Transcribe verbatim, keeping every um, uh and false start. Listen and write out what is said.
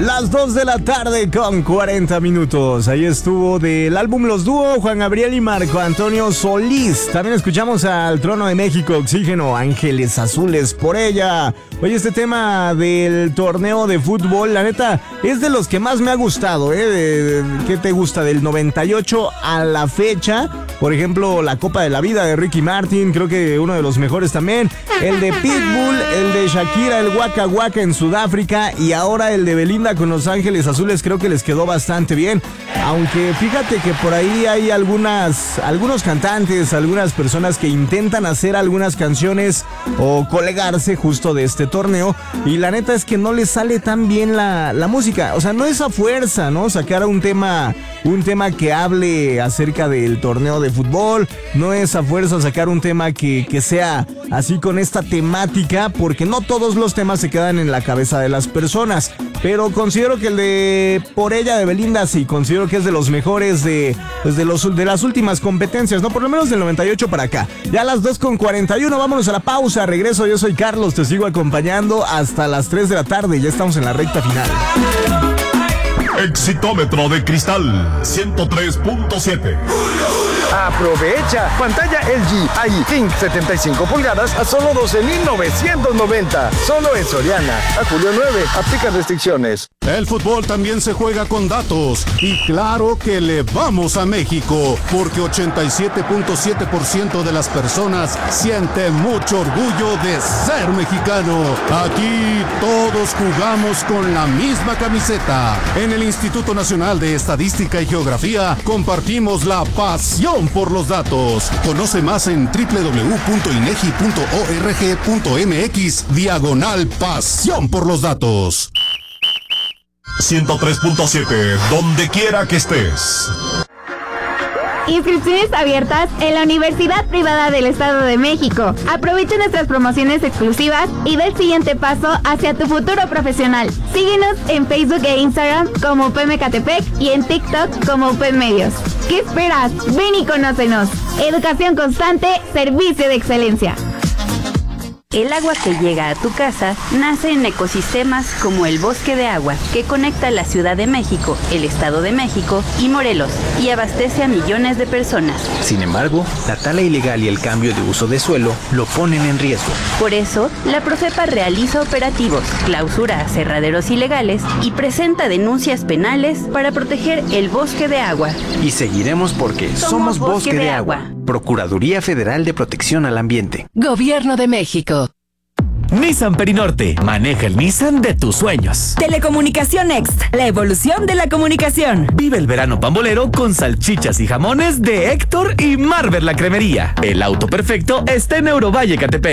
Las dos de la tarde con cuarenta minutos. Ahí estuvo del álbum Los Dúo, Juan Gabriel y Marco Antonio Solís. También escuchamos al Trono de México, Oxígeno, Ángeles Azules por ella. Oye, este tema del torneo de fútbol, la neta, es de los que más me ha gustado, ¿eh? De, de, ¿Qué te gusta? Del noventa y ocho a la fecha. Por ejemplo, la Copa de la Vida de Ricky Martin, creo que uno de los mejores también. El de Pitbull, el de Shakira, el Waka Waka en Sudáfrica y ahora el de Belinda con Los Ángeles Azules, creo que les quedó bastante bien. Aunque fíjate que por ahí hay algunas, algunos cantantes, algunas personas que intentan hacer algunas canciones o colegarse justo de este torneo y la neta es que no les sale tan bien la, la música. O sea, no es a fuerza, ¿no? Sacar un tema, un tema que hable acerca del torneo de fútbol, no es a fuerza sacar un tema que, que sea así con esta temática, porque no todos los temas se quedan en la cabeza de las personas, pero considero que el de Por Ella de Belinda sí, considero que es de los mejores de, pues de, los, de las últimas competencias, no, por lo menos del noventa y ocho para acá. Ya a las dos con cuarenta y uno, vámonos a la pausa, regreso, yo soy Carlos, te sigo acompañando hasta las tres de la tarde, ya estamos en la recta final. Exitómetro de cristal ciento tres punto siete. Aprovecha, pantalla L G I King setenta y cinco pulgadas a solo doce mil novecientos noventa. Solo en Soriana. A julio nueve, aplica restricciones. El fútbol también se juega con datos. Y claro que le vamos a México, porque ochenta y siete punto siete por ciento de las personas siente mucho orgullo de ser mexicano. Aquí todos jugamos con la misma camiseta. En el Instituto Nacional de Estadística y Geografía compartimos la pasión por los datos. Conoce más en doble u doble u doble u punto inegi punto org punto mx diagonal pasión por los datos. ciento tres punto siete, donde quiera que estés. Inscripciones abiertas en la Universidad Privada del Estado de México. Aprovecha nuestras promociones exclusivas y da el siguiente paso hacia tu futuro profesional. Síguenos en Facebook e Instagram como U P M Ecatepec y en TikTok como U P M Medios. ¿Qué esperas? Ven y conócenos. Educación constante, servicio de excelencia. El agua que llega a tu casa nace en ecosistemas como el Bosque de Agua, que conecta la Ciudad de México, el Estado de México y Morelos, y abastece a millones de personas. Sin embargo, la tala ilegal y el cambio de uso de suelo lo ponen en riesgo. Por eso, la Profepa realiza operativos, clausura aserraderos ilegales y presenta denuncias penales para proteger el Bosque de Agua. Y seguiremos porque somos, somos Bosque, Bosque de, de Agua. Agua. Procuraduría Federal de Protección al Ambiente. Gobierno de México. Nissan Perinorte. Maneja el Nissan de tus sueños. Telecomunicación Next. La evolución de la comunicación. Vive el verano pambolero con salchichas y jamones de Héctor y Marvel la Cremería. El auto perfecto está en Eurovalle, Ecatepec.